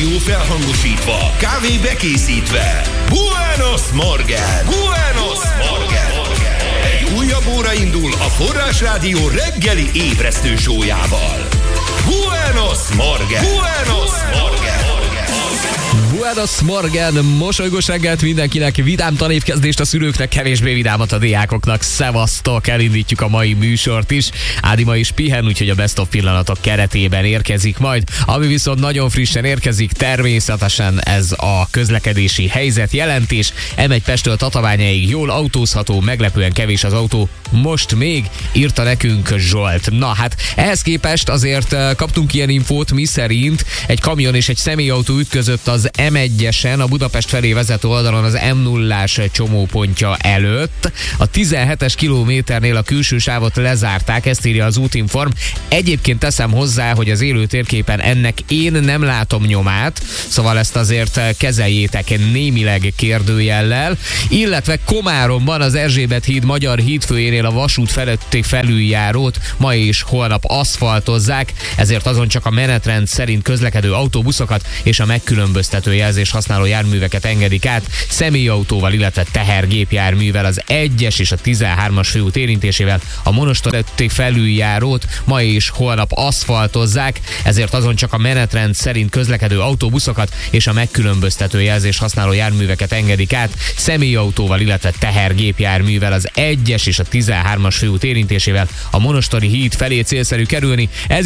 rádió felhangosítva, kávé bekészítve. Buenos Morgen! Buenos Morgen! Egy újabb óra indul a Forrás Rádió reggeli ébresztő sójával. Buenos Morgen! Buenos Morgen! Buenos Morgen, mosolygós reggelt mindenkinek, vidám tanévkezdést a szülőknek, kevésbé vidámat a diákoknak. Szevasztok, elindítjuk a mai műsort is. Ádi ma is pihen, úgyhogy a Best of pillanatok keretében érkezik majd. Ami viszont nagyon frissen érkezik, természetesen ez a közlekedési helyzetjelentés. M1 Pesttől Tatabányáig jól autózható, meglepően kevés az autó. Most még, írta nekünk Zsolt. Na hát, ehhez képest azért kaptunk ilyen infót, miszerint egy kamion és egy személyautó ütközött az M1-esen, a Budapest felé vezető oldalon az M0-ás csomópontja előtt. A 17-es kilométernél a külső sávot lezárták, ezt írja az Útinform. Egyébként teszem hozzá, hogy az élő térképen ennek én nem látom nyomát, szóval ezt azért kezeljétek némileg kérdőjellel. Illetve Komáromban az Erzsébet híd Magyar hídfőjénél a vasút feletti felüljárót ma és holnap aszfaltozzák, ezért azon csak a menetrend szerint közlekedő autóbuszokat és a megkülönböztető jelzés használó járműveket engedik át, személyautóval, illetve tehergépjárművel az 1-es és a 13-as főút érintésével a monostori felüljárót ma és holnap aszfaltozzák, ezért azon csak a menetrend szerint közlekedő autóbuszokat és a megkülönböztető jelzés használó járműveket engedik át, személyautóval, illetve tehergépjárművel az 1-es és a 13-as főút érintésével a monostori híd felé célszerű kerülni. Ez